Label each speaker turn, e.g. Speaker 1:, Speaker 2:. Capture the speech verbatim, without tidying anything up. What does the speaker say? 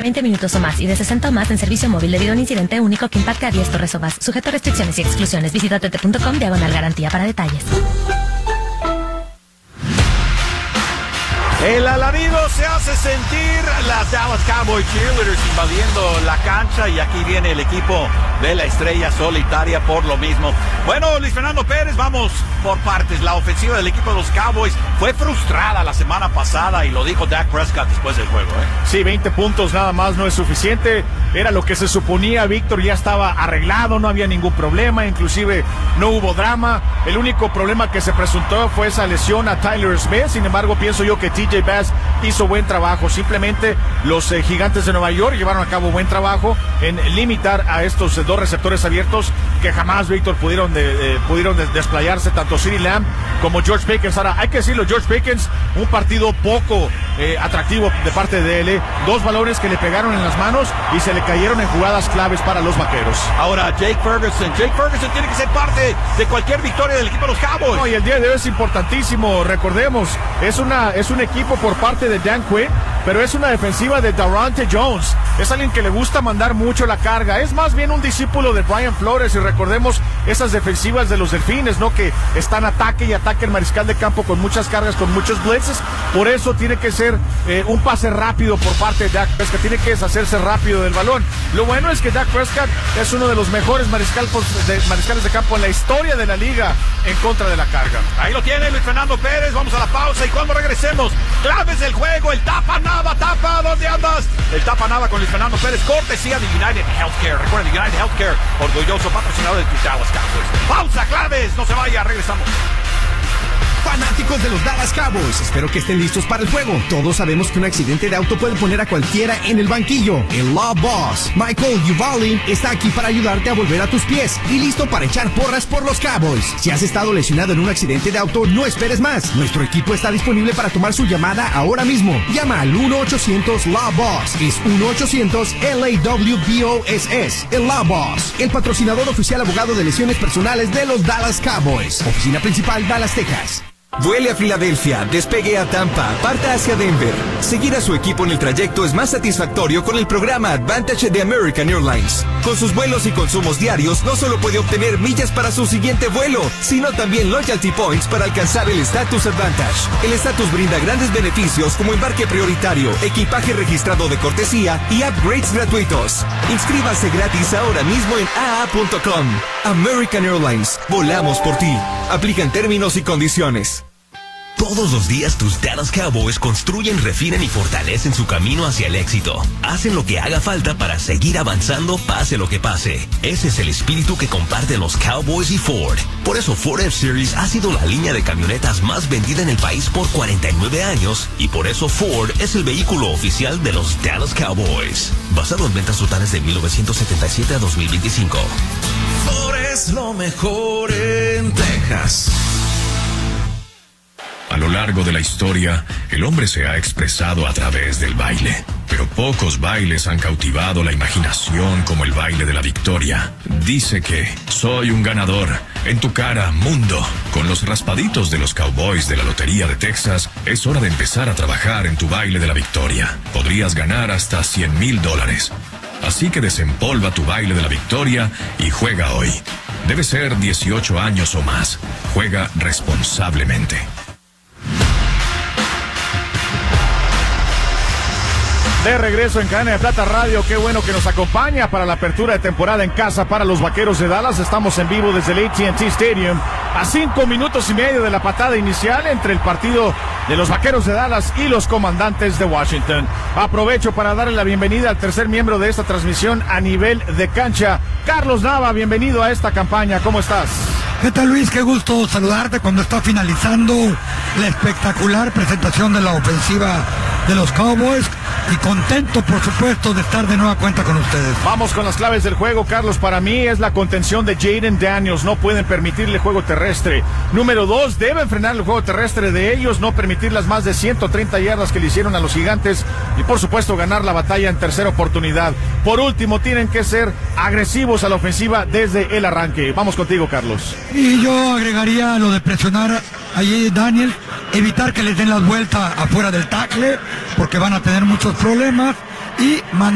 Speaker 1: veinte minutos o más y de sesenta o más en servicio móvil debido a un incidente único que impacte a diez torres o más. Sujeto a restricciones y exclusiones. Visita t t punto com diagonal garantía para detalles.
Speaker 2: El alarido se hace sentir, las Dallas Cowboys cheerleaders invadiendo la cancha, y aquí viene el equipo de la estrella solitaria por lo mismo. Bueno, Luis Fernando Pérez, vamos por partes. La ofensiva del equipo de los Cowboys fue frustrada la semana pasada, y lo dijo Dak Prescott después del juego, ¿eh?
Speaker 3: Sí, veinte puntos nada más no es suficiente. Era lo que se suponía. Víctor ya estaba arreglado, no había ningún problema, inclusive no hubo drama. El único problema que se presentó fue esa lesión a Tyler Smith. Sin embargo, pienso yo que T J Bass hizo buen trabajo. Simplemente los eh, Gigantes de Nueva York llevaron a cabo buen trabajo en limitar a estos eh, dos receptores abiertos que jamás, Víctor, pudieron de, eh, pudieron de, desplayarse, tanto CeeDee Lamb como George Pickens. Ahora, hay que decirlo, George Pickens, un partido poco eh, atractivo de parte de él. Dos balones que le pegaron en las manos y se le cayeron en jugadas claves para los Vaqueros.
Speaker 2: Ahora, Jake Ferguson. Jake Ferguson tiene que ser parte de cualquier victoria del equipo de los Cowboys.
Speaker 3: No, y el día de hoy es importantísimo. Recordemos, es una es un equipo por parte de Dan Quinn, pero es una defensiva de Daronte Jones. Es alguien que le gusta mandar mucho la carga. Es más bien un discípulo de Brian Flores, y recordemos esas defensivas de los Delfines, ¿no? Que están ataque y ataque el mariscal de campo con muchas cargas, con muchos blitzes. Por eso tiene que ser eh, un pase rápido por parte de Dak Prescott. Tiene que deshacerse rápido del balón. Lo bueno es que Dak Prescott es uno de los mejores mariscal, de, mariscales de campo en la historia de la liga en contra de la carga.
Speaker 2: Ahí lo tiene Luis Fernando Pérez. Vamos a la pausa, y cuando regresemos, claves del juego, el tapa Nava, tapa, ¿dónde andas? El tapa Nava con Luis Fernando Pérez, cortesía de United Healthcare. Recuerden, United Healthcare, orgulloso patrocinador de Dallas Cowboys. Pausa, claves, no se vaya, regresamos.
Speaker 4: Fanáticos de los Dallas Cowboys, espero que estén listos para el juego. Todos sabemos que un accidente de auto puede poner a cualquiera en el banquillo. El Law Boss, Michael Uvalin, está aquí para ayudarte a volver a tus pies y listo para echar porras por los Cowboys. Si has estado lesionado en un accidente de auto, no esperes más. Nuestro equipo está disponible para tomar su llamada ahora mismo. Llama al uno ochocientos L A W B O S S. Es uno ochocientos L A W B O S S. El Law Boss, el patrocinador oficial abogado de lesiones personales de los Dallas Cowboys. Oficina principal, Dallas, Texas.
Speaker 5: Vuele a Filadelfia, despegue a Tampa, parta hacia Denver. Seguir a su equipo en el trayecto es más satisfactorio con el programa Advantage de American Airlines. Con sus vuelos y consumos diarios, no solo puede obtener millas para su siguiente vuelo, sino también loyalty points para alcanzar el Status Advantage. El Status brinda grandes beneficios como embarque prioritario, equipaje registrado de cortesía y upgrades gratuitos. Inscríbase gratis ahora mismo en a a punto com. American Airlines, volamos por ti. Aplican términos y condiciones.
Speaker 6: Todos los días tus Dallas Cowboys construyen, refinan y fortalecen su camino hacia el éxito. Hacen lo que haga falta para seguir avanzando pase lo que pase. Ese es el espíritu que comparten los Cowboys y Ford. Por eso Ford F-Series ha sido la línea de camionetas más vendida en el país por cuarenta y nueve años, y por eso Ford es el vehículo oficial de los Dallas Cowboys. Basado en ventas totales de mil novecientos setenta y siete a dos mil veinticinco.
Speaker 7: Ford es lo mejor en Texas.
Speaker 8: A lo largo de la historia, el hombre se ha expresado a través del baile. Pero pocos bailes han cautivado la imaginación como el baile de la victoria. Dice que soy un ganador. En tu cara, mundo. Con los raspaditos de los Cowboys de la Lotería de Texas, es hora de empezar a trabajar en tu baile de la victoria. Podrías ganar hasta cien mil dólares. Así que desempolva tu baile de la victoria y juega hoy. Debe ser dieciocho años o más. Juega responsablemente.
Speaker 3: De regreso en Cadena de Plata Radio, qué bueno que nos acompaña para la apertura de temporada en casa para los Vaqueros de Dallas. Estamos en vivo desde el A T and T Stadium, a cinco minutos y medio de la patada inicial entre el partido de los Vaqueros de Dallas y los Comandantes de Washington. Aprovecho para darle la bienvenida al tercer miembro de esta transmisión a nivel de cancha, Carlos Nava. Bienvenido a esta campaña, ¿cómo estás?
Speaker 9: ¿Qué tal, Luis? Qué gusto saludarte cuando está finalizando la espectacular presentación de la ofensiva de los Cowboys, y contento, por supuesto, de estar de nueva cuenta con ustedes.
Speaker 3: Vamos con las claves del juego, Carlos. Para mí es la contención de Jayden Daniels. No pueden permitirle juego terrestre. Número dos, deben frenar el juego terrestre de ellos, no permitir las más de ciento treinta yardas que le hicieron a los Gigantes, y por supuesto ganar la batalla en tercera oportunidad. Por último, tienen que ser agresivos a la ofensiva desde el arranque. Vamos contigo, Carlos.
Speaker 9: Y yo agregaría lo de presionar a Jayden Daniels, evitar que les den la vuelta afuera del tackle, porque van a tener muchos problemas, y mandar